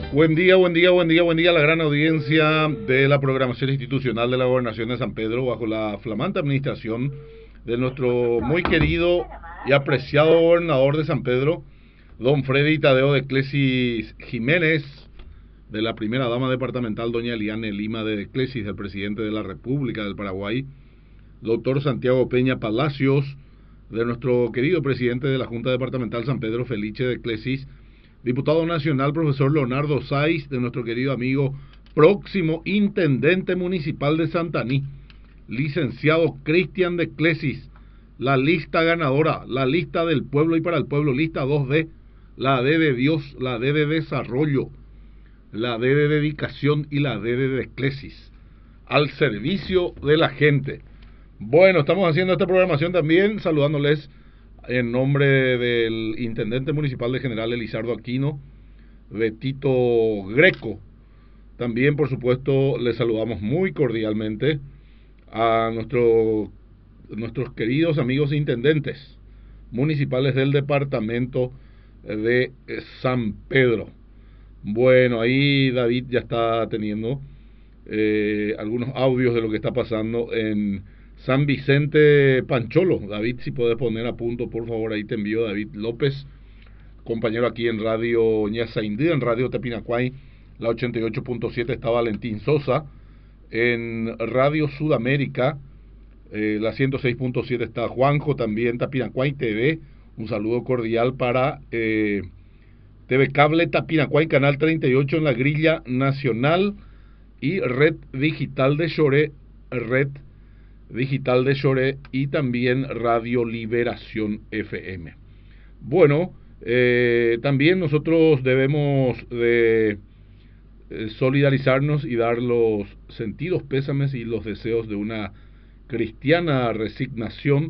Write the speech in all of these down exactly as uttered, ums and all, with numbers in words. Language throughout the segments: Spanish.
Buen día, buen día, buen día, buen día a la gran audiencia de la programación institucional de la Gobernación de San Pedro bajo la flamante administración de nuestro muy querido y apreciado gobernador de San Pedro, don Freddy Tadeo de Clesis Jiménez, de la primera dama departamental, doña Eliane Lima de Clesis, del presidente de la República del Paraguay, doctor Santiago Peña Palacios, de nuestro querido presidente de la Junta Departamental San Pedro Felice de Clesis, diputado nacional profesor Leonardo Saiz, de nuestro querido amigo próximo intendente municipal de Santaní, licenciado Cristian de Clesis, la lista ganadora, la lista del pueblo y para el pueblo, lista dos D, la D de Dios, la D de desarrollo, la D de dedicación y la D de Clesis, al servicio de la gente. Bueno, estamos haciendo esta programación también saludándoles en nombre del intendente municipal de General Elizardo Aquino, Betito Greco. También, por supuesto, les saludamos muy cordialmente a nuestro, nuestros queridos amigos intendentes municipales del departamento de San Pedro. Bueno, ahí David ya está teniendo eh, algunos audios de lo que está pasando en San Vicente Pancholo. David, si puedes poner a punto, por favor, ahí te envío David López, compañero aquí en Radio Ñazaindí, en Radio Tepinacuay, la ochenta y ocho punto siete está Valentín Sosa, en Radio Sudamérica, eh, la ciento seis punto siete está Juanjo, también Tapinacuay T V, un saludo cordial para eh, T V Cable Tapinacuay, Canal treinta y ocho en la grilla nacional, y Red Digital de Choré, Red Digital de Choré, y también Radio Liberación F M. Bueno, eh, también nosotros debemos de eh, solidarizarnos y dar los sentidos pésames y los deseos de una cristiana resignación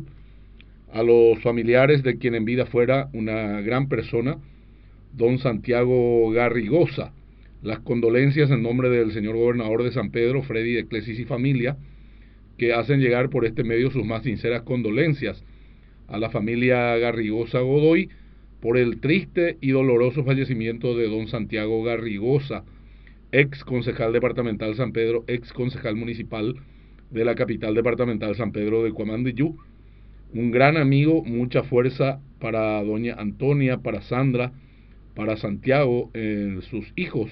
a los familiares de quien en vida fuera una gran persona, don Santiago Garrigosa. Las condolencias en nombre del señor gobernador de San Pedro, Freddy de Clesis y familia, que hacen llegar por este medio sus más sinceras condolencias a la familia Garrigosa Godoy por el triste y doloroso fallecimiento de don Santiago Garrigosa, ex concejal departamental San Pedro, ex concejal municipal de la capital departamental San Pedro de Cuamandiyú, un gran amigo, mucha fuerza para doña Antonia, para Sandra, para Santiago, eh, sus hijos,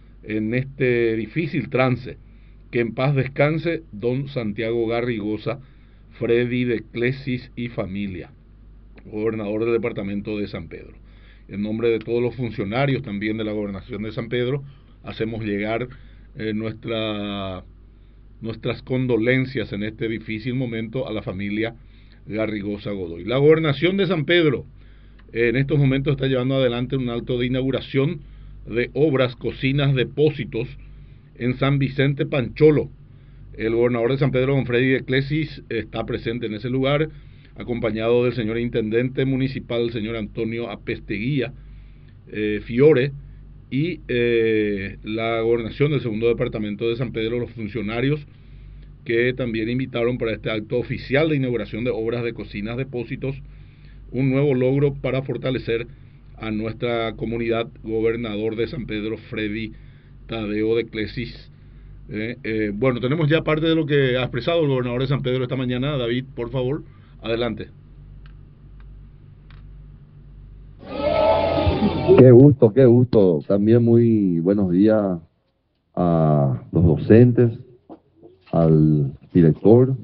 en este difícil trance. Que en paz descanse don Santiago Garrigosa, Freddy de Clesis y familia, gobernador del departamento de San Pedro. En nombre de todos los funcionarios también de la gobernación de San Pedro, hacemos llegar eh, nuestra, nuestras condolencias en este difícil momento a la familia Garrigosa Godoy. La gobernación de San Pedro eh, en estos momentos está llevando adelante un acto de inauguración de obras, cocinas, depósitos en San Vicente Pancholo. El gobernador de San Pedro, don Freddy de Clesis, está presente en ese lugar, acompañado del señor intendente municipal, el señor Antonio Apesteguía eh, Fiore, y eh, la gobernación del segundo departamento de San Pedro, los funcionarios que también invitaron para este acto oficial de inauguración de obras de cocinas, depósitos, un nuevo logro para fortalecer a nuestra comunidad. Gobernador de San Pedro, Freddy Tadeo de Clesis. Eh, eh, bueno, tenemos ya parte de lo que ha expresado el gobernador de San Pedro esta mañana. David, por favor, adelante. Qué gusto, qué gusto. También muy buenos días a los docentes, al director,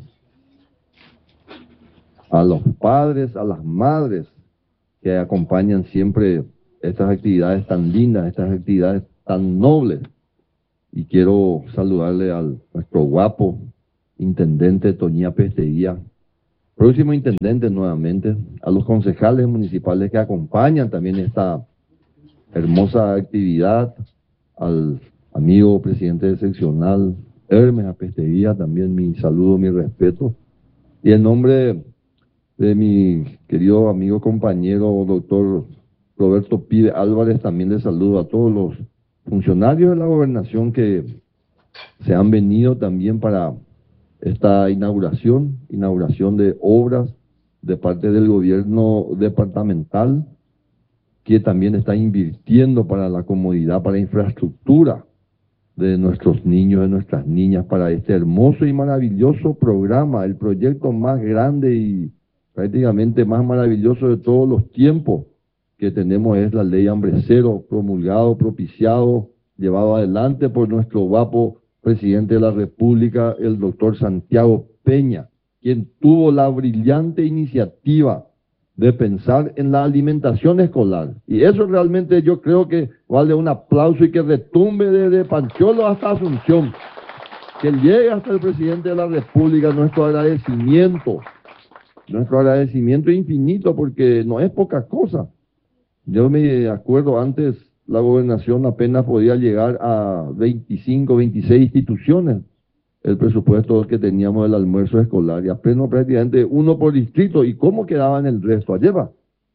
a los padres, a las madres que acompañan siempre estas actividades tan lindas, estas actividades tan nobles. Y quiero saludarle al nuestro guapo intendente Toñía Pesteguía, próximo intendente nuevamente, a los concejales municipales que acompañan también esta hermosa actividad, al amigo presidente seccional Hermes Apesteguía, también mi saludo, mi respeto, y en nombre de mi querido amigo compañero doctor Roberto Pide Álvarez, también le saludo a todos los funcionarios de la gobernación que se han venido también para esta inauguración, inauguración de obras de parte del gobierno departamental, que también está invirtiendo para la comodidad, para infraestructura de nuestros niños, de nuestras niñas, para este hermoso y maravilloso programa, el proyecto más grande y prácticamente más maravilloso de todos los tiempos que tenemos es la Ley Hambre Cero, promulgado, propiciado, llevado adelante por nuestro guapo presidente de la República, el doctor Santiago Peña, quien tuvo la brillante iniciativa de pensar en la alimentación escolar. Y eso realmente yo creo que vale un aplauso y que retumbe desde Pancholo hasta Asunción, que llegue hasta el presidente de la República nuestro agradecimiento, nuestro agradecimiento infinito, porque no es poca cosa. Yo me acuerdo antes, la gobernación apenas podía llegar a veinticinco, veintiséis instituciones, el presupuesto que teníamos del almuerzo escolar, y apenas prácticamente uno por distrito. ¿Y cómo quedaban el resto? Allá va.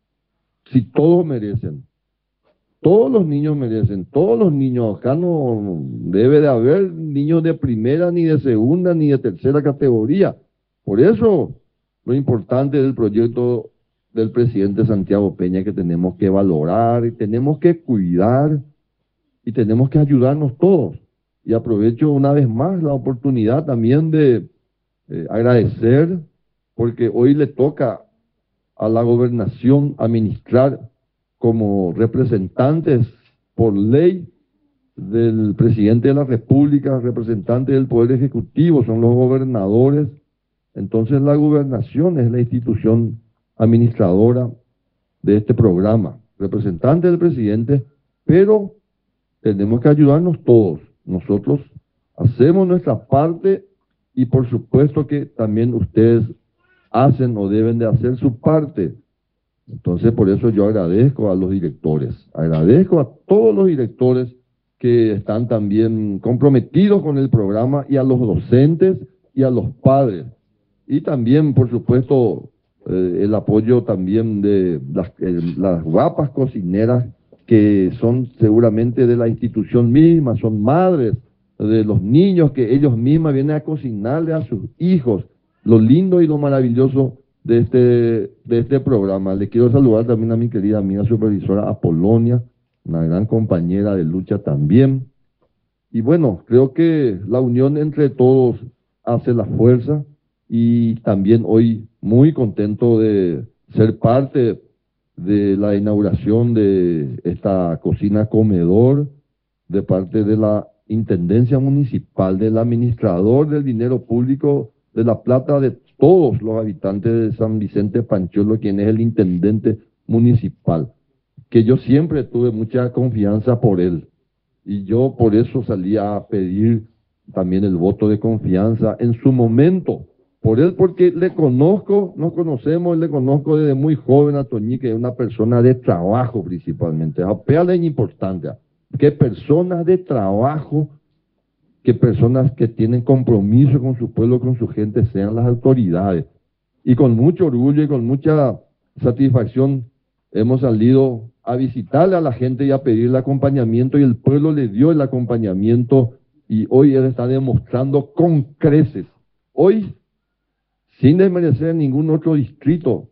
Si todos merecen, todos los niños merecen, todos los niños, acá no debe de haber niños de primera, ni de segunda, ni de tercera categoría. Por eso, lo importante del proyecto del presidente Santiago Peña que tenemos que valorar, y tenemos que cuidar, y tenemos que ayudarnos todos. Y aprovecho una vez más la oportunidad también de eh, agradecer, porque hoy le toca a la gobernación administrar como representantes por ley del presidente de la República, representantes del Poder Ejecutivo, son los gobernadores. Entonces la gobernación es la institución administradora de este programa, representante del presidente, pero tenemos que ayudarnos todos. Nosotros hacemos nuestra parte y por supuesto que también ustedes hacen o deben de hacer su parte. Entonces por eso yo agradezco a los directores, agradezco a todos los directores que están también comprometidos con el programa, y a los docentes y a los padres. Y también, por supuesto, eh, el apoyo también de las, eh, las guapas cocineras que son seguramente de la institución misma, son madres de los niños que ellos mismas vienen a cocinarle a sus hijos. Lo lindo y lo maravilloso de este, de este programa. Le quiero saludar también a mi querida amiga supervisora Apolonia, una gran compañera de lucha también. Y bueno, creo que la unión entre todos hace la fuerza, y también hoy muy contento de ser parte de la inauguración de esta cocina comedor de parte de la Intendencia Municipal, del administrador del dinero público, de la plata de todos los habitantes de San Vicente Pancholo, quien es el intendente municipal, que yo siempre tuve mucha confianza por él, y yo por eso salí a pedir también el voto de confianza en su momento, por él, porque le conozco, nos conocemos, le conozco desde muy joven a Toñi, que es una persona de trabajo principalmente, es importante, que personas de trabajo, que personas que tienen compromiso con su pueblo, con su gente, sean las autoridades. Y con mucho orgullo y con mucha satisfacción hemos salido a visitarle a la gente y a pedirle acompañamiento, y el pueblo le dio el acompañamiento, y hoy él está demostrando con creces. Hoy, sin desmerecer ningún otro distrito,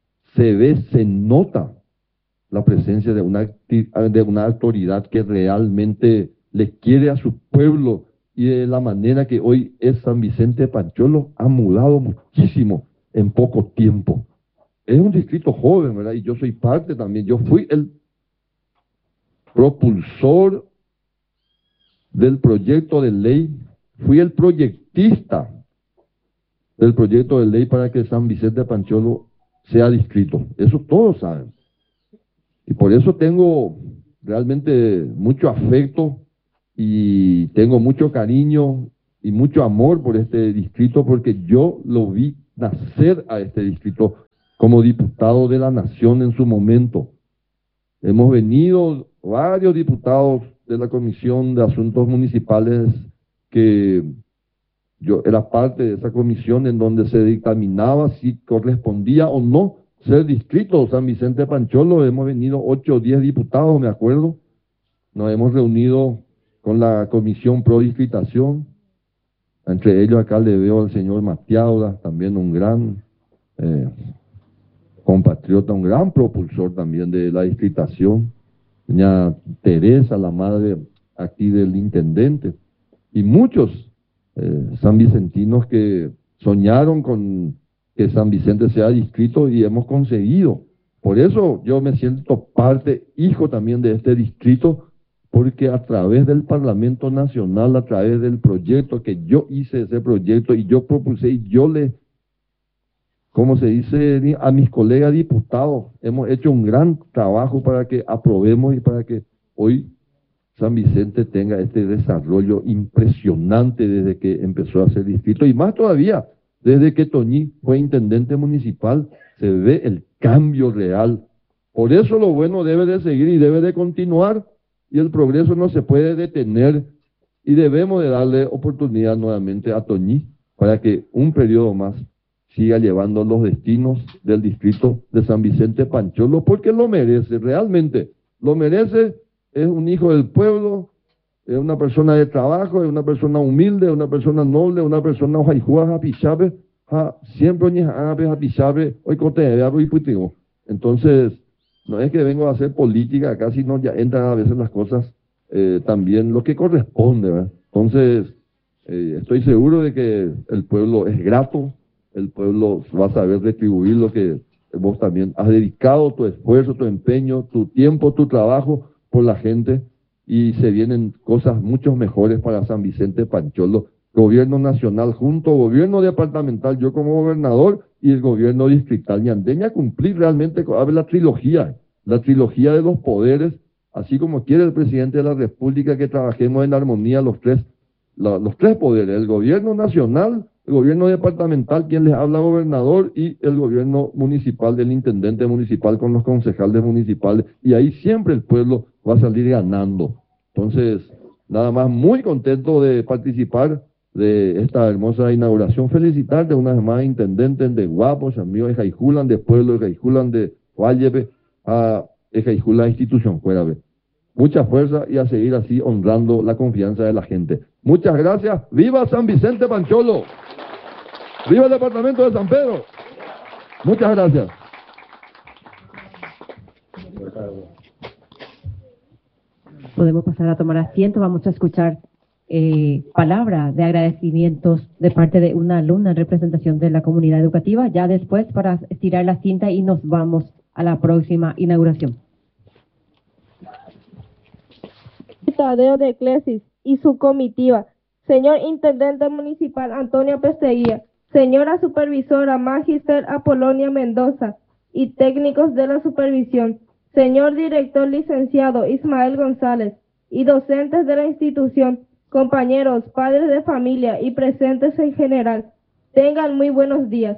se ve, se nota la presencia de una, de una autoridad que realmente le quiere a su pueblo, y de la manera que hoy es San Vicente Pancholo ha mudado muchísimo en poco tiempo. Es un distrito joven, ¿verdad? Y yo soy parte también. Yo fui el propulsor del proyecto de ley, fui el proyectista del proyecto de ley para que San Vicente Pancholo sea distrito. Eso todos saben. Y por eso tengo realmente mucho afecto y tengo mucho cariño y mucho amor por este distrito, porque yo lo vi nacer a este distrito como diputado de la Nación en su momento. Hemos venido varios diputados de la Comisión de Asuntos Municipales, que yo era parte de esa comisión en donde se dictaminaba si correspondía o no ser distrito San Vicente Pancholo. Hemos venido ocho o diez diputados, me acuerdo. Nos hemos reunido con la Comisión Pro Distritación. Entre ellos acá le veo al señor Matiauda, también un gran eh, compatriota, un gran propulsor también de la distritación, doña Teresa, la madre aquí del intendente, y muchos eh, sanvicentinos que soñaron con que San Vicente sea distrito y hemos conseguido. Por eso yo me siento parte, hijo también de este distrito, porque a través del Parlamento Nacional, a través del proyecto que yo hice, ese proyecto, y yo propuse, y yo le, como se dice a mis colegas diputados, hemos hecho un gran trabajo para que aprobemos y para que hoy San Vicente tenga este desarrollo impresionante desde que empezó a ser distrito, y más todavía, desde que Toñi fue intendente municipal, se ve el cambio real. Por eso lo bueno debe de seguir y debe de continuar, y el progreso no se puede detener, y debemos de darle oportunidad nuevamente a Toñi para que un periodo más siga llevando los destinos del distrito de San Vicente Pancholo, porque lo merece, realmente, lo merece. Es un hijo del pueblo, es una persona de trabajo, es una persona humilde, una persona noble, una persona ojaijúa, japichabe, siempre ni japichabe, hoy cote y putigo. Entonces, no es que vengo a hacer política acá, sino ya entran a veces las cosas eh, también lo que corresponde, ¿verdad? Entonces, eh, estoy seguro de que el pueblo es grato, el pueblo va a saber retribuir lo que vos también has dedicado, tu esfuerzo, tu empeño, tu tiempo, tu trabajo por la gente, y se vienen cosas mucho mejores para San Vicente Pancholo. Gobierno nacional junto, gobierno departamental, yo como gobernador, y el gobierno distrital ñandeña, cumplir realmente a ver, la trilogía, la trilogía de los poderes, así como quiere el presidente de la República, que trabajemos en armonía los tres, la, los tres poderes, el gobierno nacional, el gobierno departamental, quien les habla gobernador, y el gobierno municipal del intendente municipal con los concejales municipales, y ahí siempre el pueblo va a salir ganando. Entonces, nada más, muy contento de participar de esta hermosa inauguración. Felicitarte una vez más, intendentes de Guapos, amigos de Jaijulan, de Pueblo de Jaijulan, de Vallepe, a Jaijulan institución, fuera ver. Mucha fuerza y a seguir así honrando la confianza de la gente. Muchas gracias. ¡Viva San Vicente Pancholo! ¡Viva el departamento de San Pedro! Muchas gracias. Podemos pasar a tomar asiento. Vamos a escuchar eh, palabras de agradecimientos de parte de una alumna en representación de la comunidad educativa. Ya después, para estirar la cinta y nos vamos a la próxima inauguración. Tadeo de Clesis y su comitiva, señor Intendente Municipal Antonio Pesteguía, señora Supervisora Magister Apolonia Mendoza y técnicos de la supervisión, señor Director Licenciado Ismael González y docentes de la institución, compañeros, padres de familia y presentes en general, tengan muy buenos días.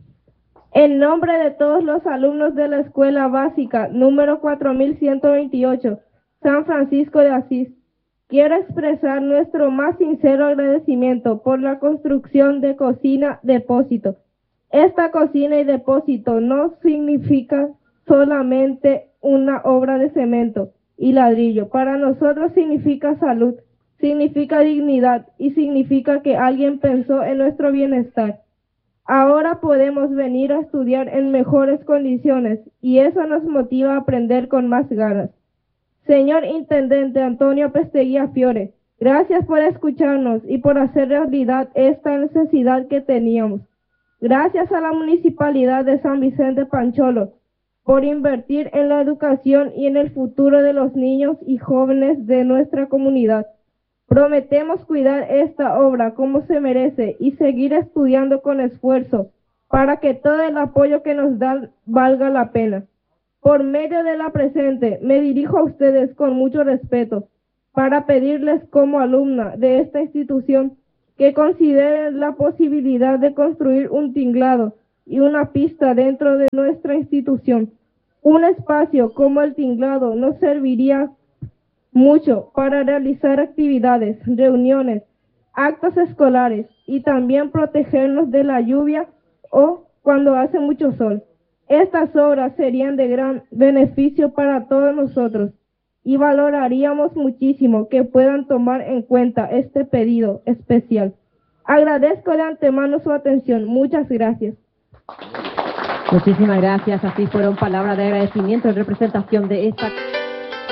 En nombre de todos los alumnos de la Escuela Básica número cuatro mil ciento veintiocho, San Francisco de Asís, quiero expresar nuestro más sincero agradecimiento por la construcción de cocina depósito. Esta cocina y depósito no significa solamente una obra de cemento y ladrillo. Para nosotros significa salud, significa dignidad y significa que alguien pensó en nuestro bienestar. Ahora podemos venir a estudiar en mejores condiciones y eso nos motiva a aprender con más ganas. Señor Intendente Antonio Pesteguía Fiore, gracias por escucharnos y por hacer realidad esta necesidad que teníamos. Gracias a la Municipalidad de San Vicente Pancholo por invertir en la educación y en el futuro de los niños y jóvenes de nuestra comunidad. Prometemos cuidar esta obra como se merece y seguir estudiando con esfuerzo para que todo el apoyo que nos dan valga la pena. Por medio de la presente, me dirijo a ustedes con mucho respeto para pedirles como alumna de esta institución que consideren la posibilidad de construir un tinglado y una pista dentro de nuestra institución. Un espacio como el tinglado nos serviría mucho para realizar actividades, reuniones, actos escolares y también protegernos de la lluvia o cuando hace mucho sol. Estas obras serían de gran beneficio para todos nosotros y valoraríamos muchísimo que puedan tomar en cuenta este pedido especial. Agradezco de antemano su atención. Muchas gracias. Muchísimas gracias. Así fueron palabras de agradecimiento en representación de esta...